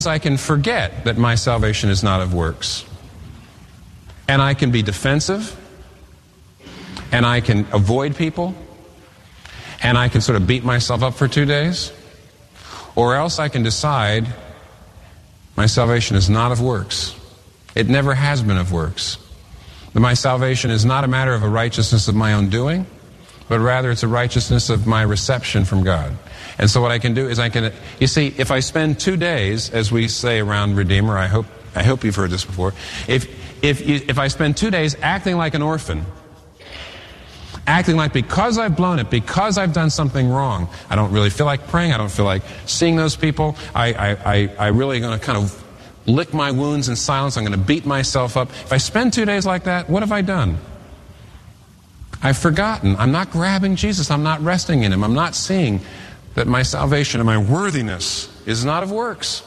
I can forget that my salvation is not of works. And I can be defensive, and I can avoid people, and I can sort of beat myself up for 2 days. Or else I can decide my salvation is not of works. It never has been of works. That my salvation is not a matter of a righteousness of my own doing, but rather it's a righteousness of my reception from God. And so what I can do is you see, if I spend 2 days, as we say around Redeemer, I hope you've heard this before, if I spend 2 days acting like an orphan, acting like because I've blown it, because I've done something wrong, I don't really feel like praying, I don't feel like seeing those people, I really going to kind of lick my wounds in silence, I'm going to beat myself up. If I spend 2 days like that, what have I done? I've forgotten. I'm not grabbing Jesus. I'm not resting in Him. I'm not seeing that my salvation and my worthiness is not of works.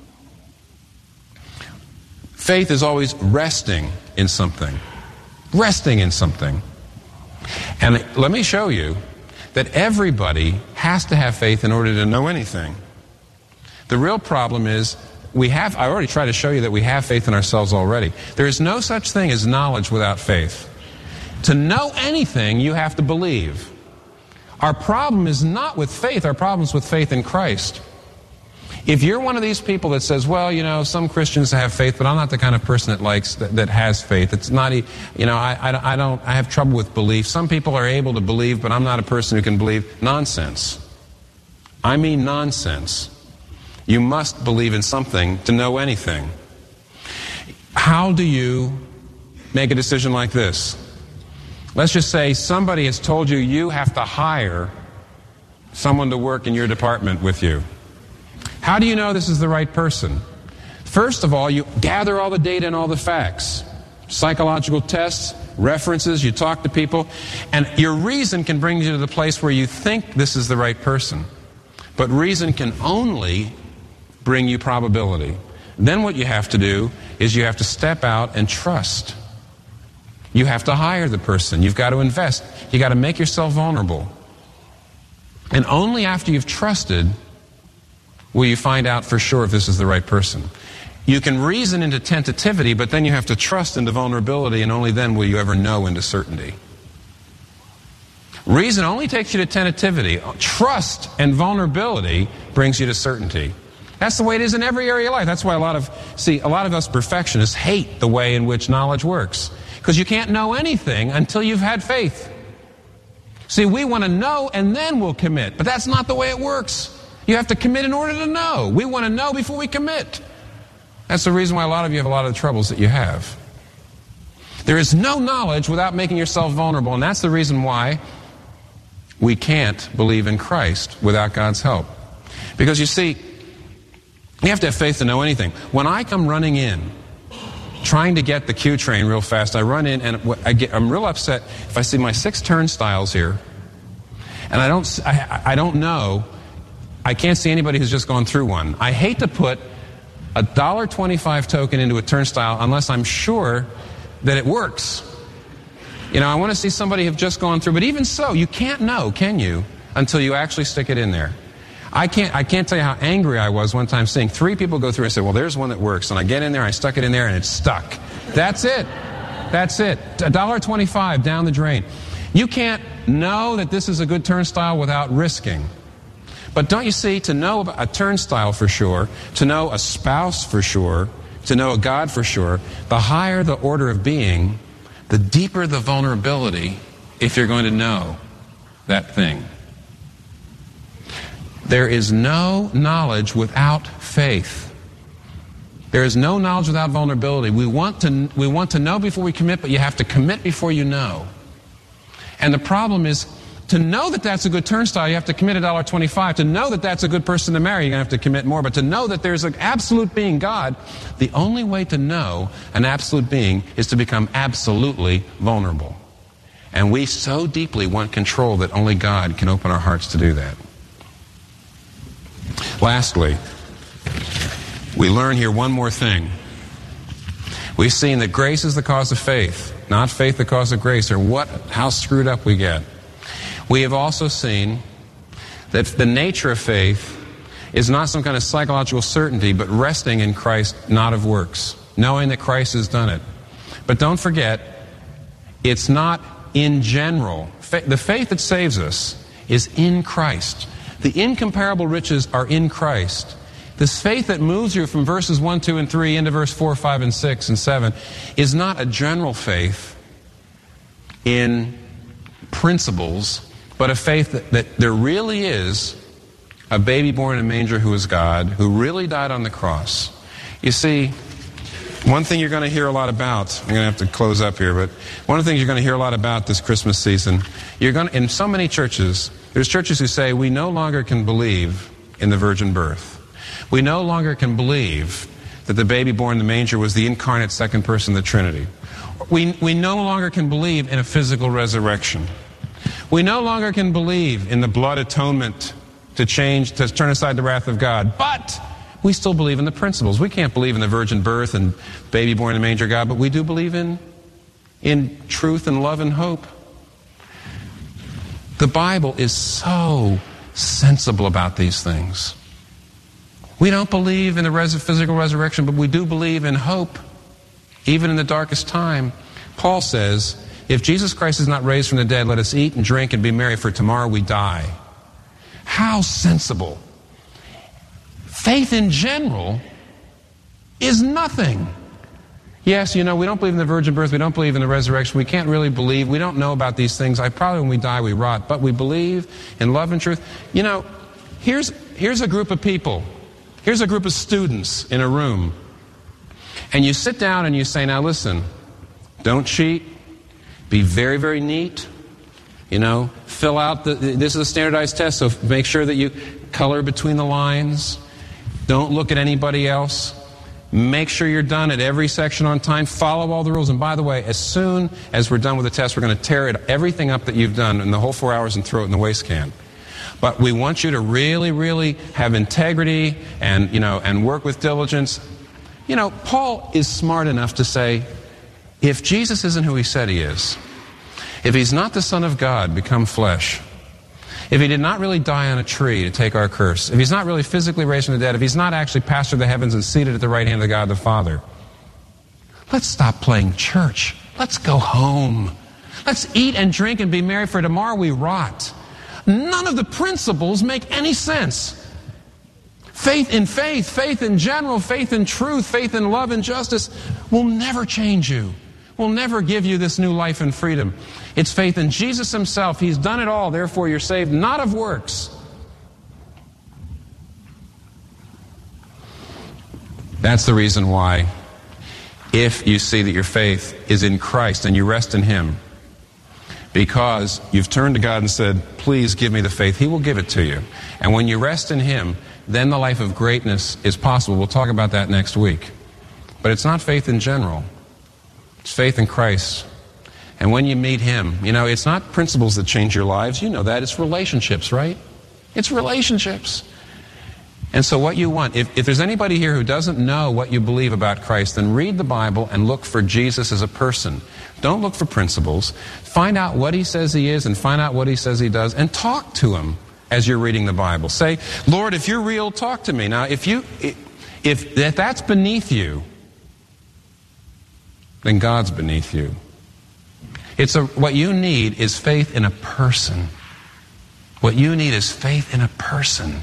Faith is always resting in something. Resting in something. And let me show you that everybody has to have faith in order to know anything. The real problem is I already tried to show you that we have faith in ourselves already. There is no such thing as knowledge without faith. To know anything, you have to believe. Our problem is not with faith, our problem is with faith in Christ. If you're one of these people that says, well, you know, some Christians have faith, but I'm not the kind of person that has faith. It's not, I have trouble with belief. Some people are able to believe, but I'm not a person who can believe. Nonsense. I mean nonsense. You must believe in something to know anything. How do you make a decision like this? Let's just say somebody has told you you have to hire someone to work in your department with you. How do you know this is the right person? First of all, you gather all the data and all the facts. Psychological tests, references, you talk to people, and your reason can bring you to the place where you think this is the right person. But reason can only bring you probability. Then what you have to do is you have to step out and trust. You have to hire the person. You've got to invest. You've got to make yourself vulnerable. And only after you've trusted will you find out for sure if this is the right person. You can reason into tentativity, but then you have to trust into vulnerability, and only then will you ever know into certainty. Reason only takes you to tentativity. Trust and vulnerability brings you to certainty. That's the way it is in every area of life. That's why a lot of us perfectionists hate the way in which knowledge works. Because you can't know anything until you've had faith. See, we want to know and then we'll commit. But that's not the way it works. You have to commit in order to know. We want to know before we commit. That's the reason why a lot of you have a lot of the troubles that you have. There is no knowledge without making yourself vulnerable. And that's the reason why we can't believe in Christ without God's help. Because you see, you have to have faith to know anything. When I come running in, trying to get the Q train real fast, I run in and I'm real upset if I see my 6 turnstiles here, and I don't know, I can't see anybody who's just gone through one. I hate to put a $1.25 token into a turnstile unless I'm sure that it works. You know, I want to see somebody who've just gone through, but even so, you can't know, can you, until you actually stick it in there. I can't tell you how angry I was one time seeing 3 people go through and say, well, there's one that works. And I get in there, I stuck it in there, and it's stuck. That's it. That's it. $1.25 down the drain. You can't know that this is a good turnstile without risking. But don't you see, to know about a turnstile for sure, to know a spouse for sure, to know a God for sure, the higher the order of being, the deeper the vulnerability if you're going to know that thing. There is no knowledge without faith. There is no knowledge without vulnerability. We want to know before we commit, but you have to commit before you know. And the problem is, to know that that's a good turnstile, you have to commit $1.25. To know that that's a good person to marry, you're going to have to commit more. But to know that there's an absolute being, God, the only way to know an absolute being is to become absolutely vulnerable. And we so deeply want control that only God can open our hearts to do that. Lastly, we learn here one more thing. We've seen that grace is the cause of faith, not faith the cause of grace, or how screwed up we get. We have also seen that the nature of faith is not some kind of psychological certainty, but resting in Christ, not of works, knowing that Christ has done it. But don't forget, it's not in general. The faith that saves us is in Christ. The incomparable riches are in Christ. This faith that moves you from verses 1, 2, and 3 into verse 4, 5, and 6, and 7 is not a general faith in principles, but a faith that there really is a baby born in a manger who is God, who really died on the cross. You see, one thing you're going to hear a lot about, I'm going to have to close up here, but one of the things you're going to hear a lot about this Christmas season, in so many churches, there's churches who say we no longer can believe in the virgin birth. We no longer can believe that the baby born in the manger was the incarnate second person of the Trinity. We no longer can believe in a physical resurrection. We no longer can believe in the blood atonement to turn aside the wrath of God. But we still believe in the principles. We can't believe in the virgin birth and baby born in the manger God, but we do believe in truth and love and hope. The Bible is so sensible about these things. We don't believe in the physical resurrection, but we do believe in hope, even in the darkest time. Paul says, if Jesus Christ is not raised from the dead, let us eat and drink and be merry, for tomorrow we die. How sensible. Faith in general is nothing. Yes, we don't believe in the virgin birth, we don't believe in the resurrection, we can't really believe, we don't know about these things. Probably when we die we rot, but we believe in love and truth. Here's a group of people. Here's a group of students in a room. And you sit down and you say, now listen, don't cheat. Be very, very neat. Fill out this is a standardized test, so make sure that you color between the lines. Don't look at anybody else. Make sure you're done at every section on time. Follow all the rules. And by the way, as soon as we're done with the test, we're going to tear everything up that you've done in the whole 4 hours and throw it in the waste can. But we want you to really, really have integrity and work with diligence. Paul is smart enough to say, if Jesus isn't who he said he is, if he's not the Son of God become flesh, if he did not really die on a tree to take our curse, if he's not really physically raised from the dead, if he's not actually passed through the heavens and seated at the right hand of God the Father, let's stop playing church. Let's go home. Let's eat and drink and be merry, for tomorrow we rot. None of the principles make any sense. Faith in general, faith in truth, faith in love and justice will never change you, will never give you this new life and freedom. It's faith in Jesus himself. He's done it all, therefore you're saved, not of works. That's the reason why, if you see that your faith is in Christ and you rest in him, because you've turned to God and said, please give me the faith, he will give it to you. And when you rest in him, then the life of greatness is possible. We'll talk about that next week. But it's not faith in general. It's faith in Christ. And when you meet him, it's not principles that change your lives. You know that. It's relationships, right? It's relationships. And so what you want, if there's anybody here who doesn't know what you believe about Christ, then read the Bible and look for Jesus as a person. Don't look for principles. Find out what he says he is and find out what he says he does, and talk to him as you're reading the Bible. Say, Lord, if you're real, talk to me. Now, if that's beneath you, then God's beneath you. What you need is faith in a person. What you need is faith in a person.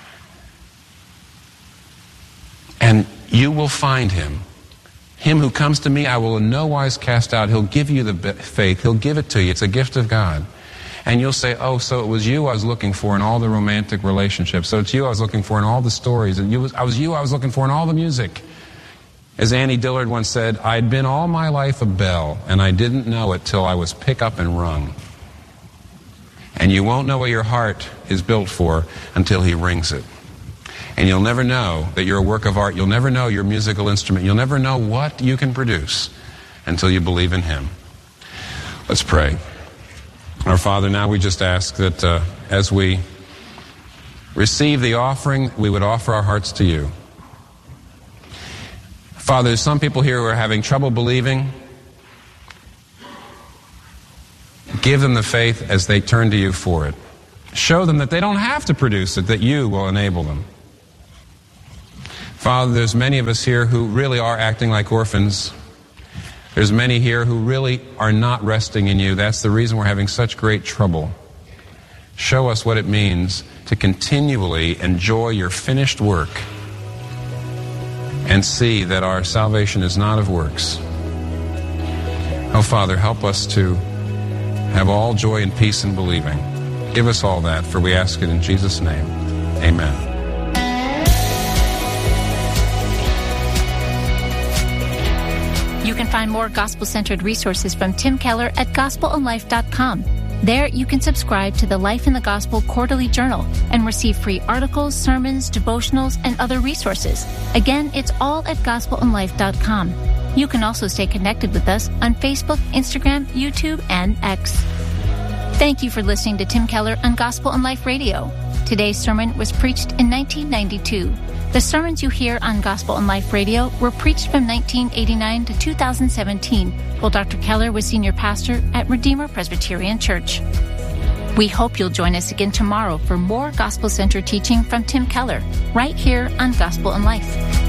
And you will find him. Him who comes to me, I will in no wise cast out. He'll give you the faith. He'll give it to you. It's a gift of God. And you'll say, oh, so it was you I was looking for in all the romantic relationships. So it's you I was looking for in all the stories. And I was looking for in all the music. As Annie Dillard once said, I'd been all my life a bell, and I didn't know it till I was pick up and rung. And you won't know what your heart is built for until he rings it. And you'll never know that you're a work of art. You'll never know your musical instrument. You'll never know what you can produce until you believe in him. Let's pray. Our Father, now we just ask that as we receive the offering, we would offer our hearts to you. Father, there's some people here who are having trouble believing. Give them the faith as they turn to you for it. Show them that they don't have to produce it, that you will enable them. Father, there's many of us here who really are acting like orphans. There's many here who really are not resting in you. That's the reason we're having such great trouble. Show us what it means to continually enjoy your finished work and see that our salvation is not of works. Oh, Father, help us to have all joy and peace in believing. Give us all that, for we ask it in Jesus' name. Amen. You can find more gospel-centered resources from Tim Keller at gospelandlife.com. There, you can subscribe to the Life in the Gospel Quarterly Journal and receive free articles, sermons, devotionals, and other resources. Again, it's all at gospelandlife.com. You can also stay connected with us on Facebook, Instagram, YouTube, and X. Thank you for listening to Tim Keller on Gospel and Life Radio. Today's sermon was preached in 1992. The sermons you hear on Gospel and Life Radio were preached from 1989 to 2017, while Dr. Keller was senior pastor at Redeemer Presbyterian Church. We hope you'll join us again tomorrow for more gospel-centered teaching from Tim Keller, right here on Gospel and Life.